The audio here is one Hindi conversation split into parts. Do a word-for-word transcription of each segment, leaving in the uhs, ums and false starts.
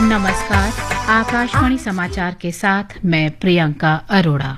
नमस्कार, आकाशवाणी समाचार के साथ मैं प्रियंका अरोड़ा।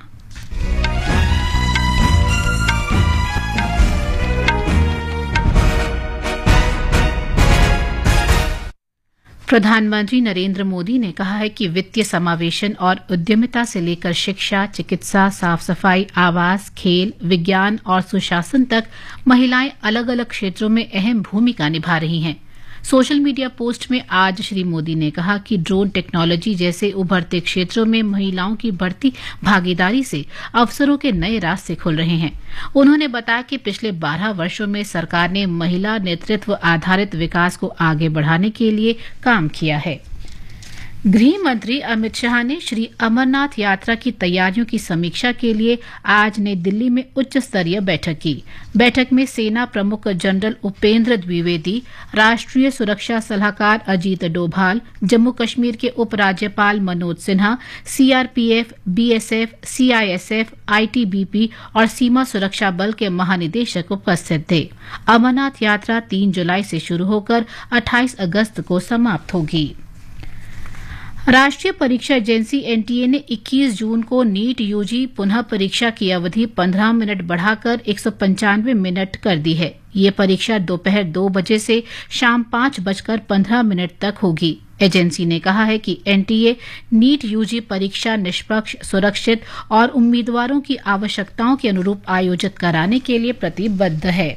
प्रधानमंत्री नरेंद्र मोदी ने कहा है कि वित्तीय समावेशन और उद्यमिता से लेकर शिक्षा, चिकित्सा, साफ सफाई, आवास, खेल, विज्ञान और सुशासन तक महिलाएं अलग अलग क्षेत्रों में अहम भूमिका निभा रही हैं। सोशल मीडिया पोस्ट में आज श्री मोदी ने कहा कि ड्रोन टेक्नोलॉजी जैसे उभरते क्षेत्रों में महिलाओं की बढ़ती भागीदारी से अवसरों के नए रास्ते खुल रहे हैं। उन्होंने बताया कि पिछले बारह वर्षों में सरकार ने महिला नेतृत्व आधारित विकास को आगे बढ़ाने के लिए काम किया है। गृह मंत्री अमित शाह ने श्री अमरनाथ यात्रा की तैयारियों की समीक्षा के लिए आज नई दिल्ली में उच्च स्तरीय बैठक की। बैठक में सेना प्रमुख जनरल उपेंद्र द्विवेदी, राष्ट्रीय सुरक्षा सलाहकार अजीत डोभाल, जम्मू कश्मीर के उपराज्यपाल Manoj Sinha, CRPF, BSF, CISF, ITBP और सीमा सुरक्षा बल के महानिदेशक उपस्थित थे। अमरनाथ यात्रा तीन जुलाई से शुरू होकर अट्ठाईस अगस्त को समाप्त होगी। राष्ट्रीय परीक्षा एजेंसी एनटीए ने इक्कीस जून को नीट यूजी पुनः परीक्षा की अवधि पंद्रह मिनट बढ़ाकर एक सौ पंचानवे मिनट कर दी है। ये परीक्षा दोपहर दो बजे से शाम पांच बजकर पंद्रह मिनट तक होगी। एजेंसी ने कहा है कि एनटीए नीट यूजी परीक्षा निष्पक्ष, सुरक्षित और उम्मीदवारों की आवश्यकताओं के अनुरूप आयोजित कराने के लिए प्रतिबद्ध है।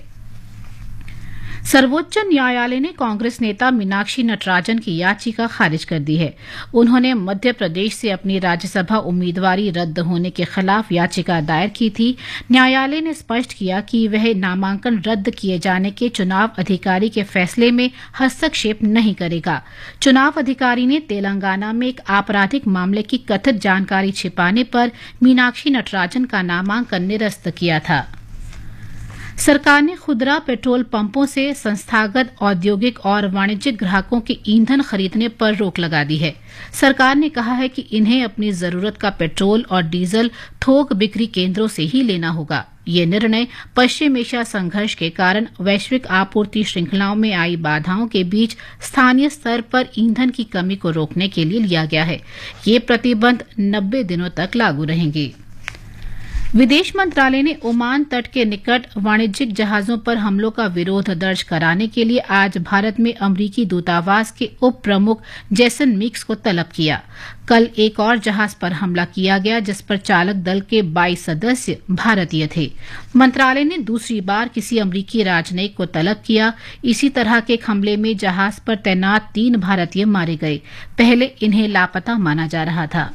सर्वोच्च न्यायालय ने कांग्रेस नेता मीनाक्षी नटराजन की याचिका खारिज कर दी है। उन्होंने मध्य प्रदेश से अपनी राज्यसभा उम्मीदवारी रद्द होने के खिलाफ याचिका दायर की थी। न्यायालय ने स्पष्ट किया कि वह नामांकन रद्द किए जाने के चुनाव अधिकारी के फैसले में हस्तक्षेप नहीं करेगा। चुनाव अधिकारी ने तेलंगाना में एक आपराधिक मामले की कथित जानकारी छिपाने पर मीनाक्षी नटराजन का नामांकन निरस्त किया था। सरकार ने खुदरा पेट्रोल पंपों से संस्थागत औद्योगिक और वाणिज्यिक ग्राहकों के ईंधन खरीदने पर रोक लगा दी है। सरकार ने कहा है कि इन्हें अपनी जरूरत का पेट्रोल और डीजल थोक बिक्री केंद्रों से ही लेना होगा। ये निर्णय पश्चिम एशिया संघर्ष के कारण वैश्विक आपूर्ति श्रृंखलाओं में आई बाधाओं के बीच स्थानीय स्तर पर ईंधन की कमी को रोकने के लिए लिया गया है। ये प्रतिबंध नब्बे दिनों तक लागू रहेंगे। विदेश मंत्रालय ने ओमान तट के निकट वाणिज्यिक जहाजों पर हमलों का विरोध दर्ज कराने के लिए आज भारत में अमरीकी दूतावास के उप प्रमुख जेसन मिक्स को तलब किया। कल एक और जहाज पर हमला किया गया जिस पर चालक दल के बाईस सदस्य भारतीय थे। मंत्रालय ने दूसरी बार किसी अमरीकी राजनयिक को तलब किया। इसी तरह के एक हमले में जहाज पर तैनात तीन भारतीय मारे गए। पहले इन्हें लापता माना जा रहा था।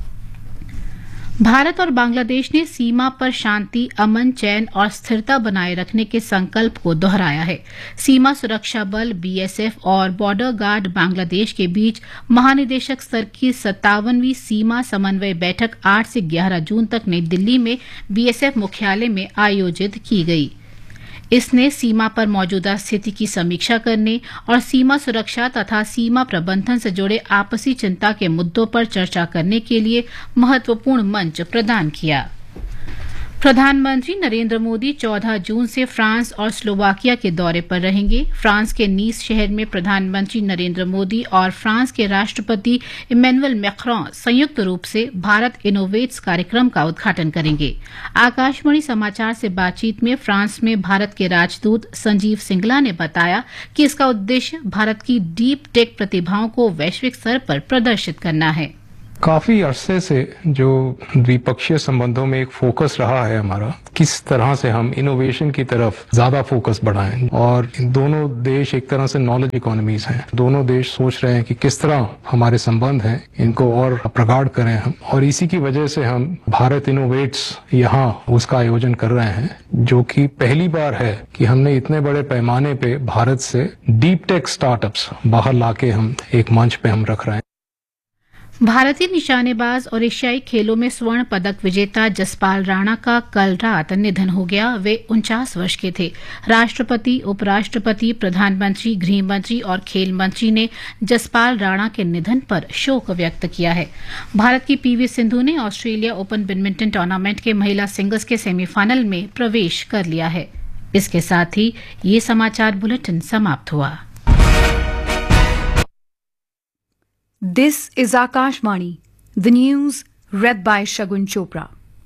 भारत और बांग्लादेश ने सीमा पर शांति, अमन, चैन और स्थिरता बनाए रखने के संकल्प को दोहराया है। सीमा सुरक्षा बल बीएसएफ और बॉर्डर गार्ड बांग्लादेश के बीच महानिदेशक स्तर की सत्तावनवीं सीमा समन्वय बैठक आठ से ग्यारह जून तक नई दिल्ली में बीएसएफ मुख्यालय में आयोजित की गई। इसने सीमा पर मौजूदा स्थिति की समीक्षा करने और सीमा सुरक्षा तथा सीमा प्रबंधन से जुड़े आपसी चिंता के मुद्दों पर चर्चा करने के लिए महत्वपूर्ण मंच प्रदान किया। प्रधानमंत्री नरेंद्र मोदी चौदह जून से फ्रांस और स्लोवाकिया के दौरे पर रहेंगे। फ्रांस के नीस शहर में प्रधानमंत्री नरेंद्र मोदी और फ्रांस के राष्ट्रपति इमैनुअल मैक्रों संयुक्त रूप से भारत इनोवेट्स कार्यक्रम का उद्घाटन करेंगे। आकाशवाणी समाचार से बातचीत में फ्रांस में भारत के राजदूत संजीव सिंगला ने बताया कि इसका उद्देश्य भारत की डीप टेक प्रतिभाओं को वैश्विक स्तर पर प्रदर्शित करना है। काफी अरसे से जो द्विपक्षीय संबंधों में एक फोकस रहा है हमारा, किस तरह से हम इनोवेशन की तरफ ज्यादा फोकस बढ़ाएं। और दोनों देश एक तरह से नॉलेज इकोनॉमीज हैं। दोनों देश सोच रहे हैं कि किस तरह हमारे संबंध हैं इनको और प्रगाढ़ करें हम, और इसी की वजह से हम भारत इनोवेट्स यहाँ उसका आयोजन कर रहे हैं, जो कि पहली बार है कि हमने इतने बड़े पैमाने पे भारत से डीप टेक स्टार्टअप्स बाहर लाके हम एक मंच पे हम रख रहे हैं। भारतीय निशानेबाज और एशियाई खेलों में स्वर्ण पदक विजेता जसपाल राणा का कल रात निधन हो गया। वे उनचास वर्ष के थे। राष्ट्रपति, उपराष्ट्रपति, प्रधानमंत्री, गृह मंत्री और खेल मंत्री ने जसपाल राणा के निधन पर शोक व्यक्त किया है। भारत की पीवी सिंधु ने ऑस्ट्रेलिया ओपन बैडमिंटन टूर्नामेंट के महिला सिंगल्स के सेमीफाइनल में प्रवेश कर लिया है। इसके साथ ही ये समाचार बुलेटिन समाप्त हुआ। This is Akashvani, the news read by Shagun Chopra.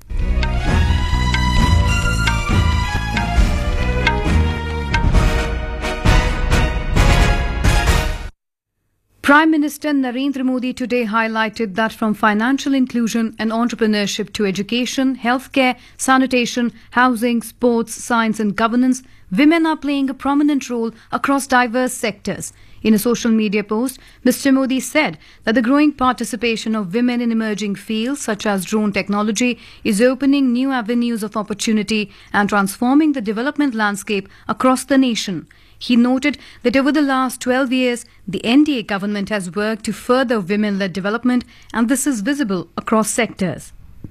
Prime Minister Narendra Modi today highlighted that from financial inclusion and entrepreneurship to education, healthcare, sanitation, housing, sports, science and governance, women are playing a prominent role across diverse sectors. In a social media post, Mister Modi said that the growing participation of women in emerging fields such as drone technology is opening new avenues of opportunity and transforming the development landscape across the nation. He noted that over the last twelve years, the N D A government has worked to further women-led development, and this is visible across sectors.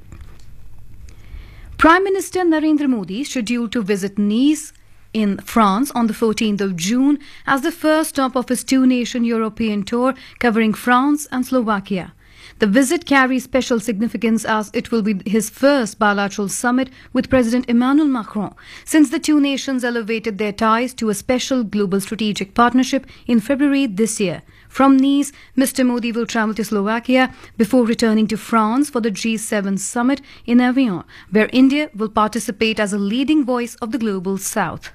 Prime Minister Narendra Modi is scheduled to visit Nice in France on the fourteenth of June as the first stop of his two-nation European tour covering France and Slovakia. The visit carries special significance as it will be his first bilateral summit with President Emmanuel Macron since the two nations elevated their ties to a special global strategic partnership in February this year. From Nice, Mister Modi will travel to Slovakia before returning to France for the G seven summit in Evian, where India will participate as a leading voice of the global south.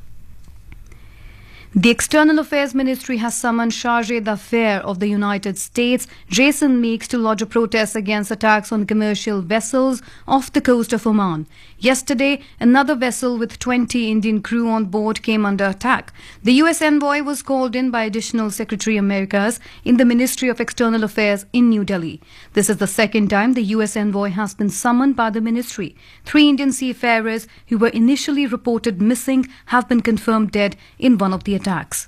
The External Affairs Ministry has summoned Chargé d'Affaires of the United States, Jason Meeks, to lodge a protest against attacks on commercial vessels off the coast of Oman. Yesterday, another vessel with twenty Indian crew on board came under attack. The U S envoy was called in by Additional Secretary Americas in the Ministry of External Affairs in New Delhi. This is the second time the U S envoy has been summoned by the ministry. Three Indian seafarers who were initially reported missing have been confirmed dead in one of the attacks. attacks.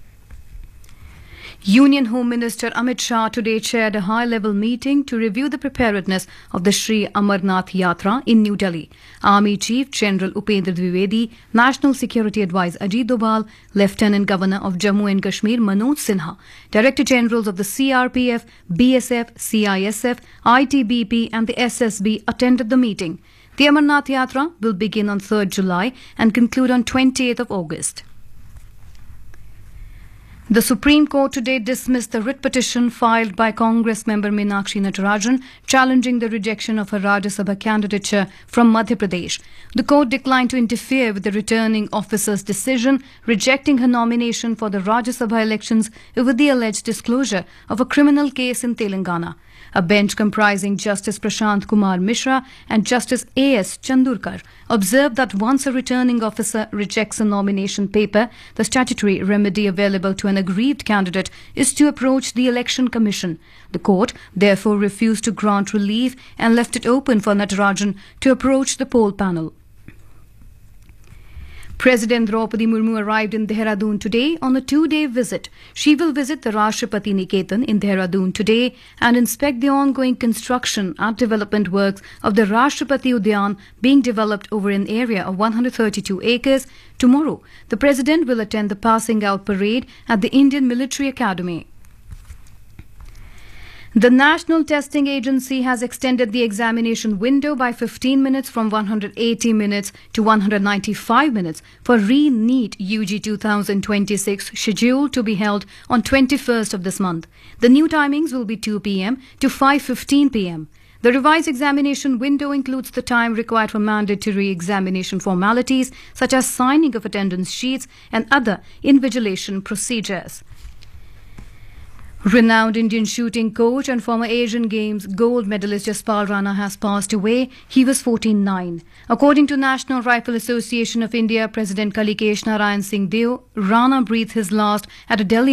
Union Home Minister Amit Shah today chaired a high-level meeting to review the preparedness of the Sri Amarnath Yatra in New Delhi. Army Chief General Upendra Dwivedi, National Security Advisor Ajit Doval, Lieutenant Governor of Jammu and Kashmir Manoj Sinha, Director Generals of the C R P F, B S F, C I S F, I T B P and the S S B attended the meeting. The Amarnath Yatra will begin on third July and conclude on twentieth of August. The Supreme Court today dismissed the writ petition filed by Congress member Meenakshi Natarajan challenging the rejection of her Rajya Sabha candidature from Madhya Pradesh. The court declined to interfere with the returning officer's decision, rejecting her nomination for the Rajya Sabha elections over the alleged disclosure of a criminal case in Telangana. A bench comprising Justice Prashant Kumar Mishra and Justice A S Chandurkar observed that once a returning officer rejects a nomination paper, the statutory remedy available to an aggrieved candidate is to approach the Election Commission. The court therefore refused to grant relief and left it open for Natarajan to approach the poll panel. President Draupadi Murmu arrived in Dehradun today on a two-day visit. She will visit the Rashtrapati Niketan in Dehradun today and inspect the ongoing construction and development works of the Rashtrapati Udyan being developed over an area of one hundred thirty-two acres. Tomorrow, the President will attend the passing out parade at the Indian Military Academy. The National Testing Agency has extended the examination window by fifteen minutes from one hundred eighty minutes to one hundred ninety-five minutes for re-NEET U G two thousand twenty-six scheduled to be held on twenty-first of this month. The new timings will be two p m to five fifteen p m The revised examination window includes the time required for mandatory examination formalities such as signing of attendance sheets and other invigilation procedures. Renowned Indian shooting coach and former Asian Games gold medalist Jaspal Rana has passed away. He was forty-nine. According to National Rifle Association of India President Kalikesh Narayan Singh Deo, Rana breathed his last at a Delhi